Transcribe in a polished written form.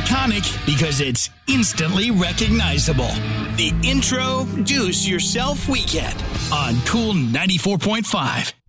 iconic because it's instantly recognizable. The Introduce Yourself Weekend on Cool 94.5.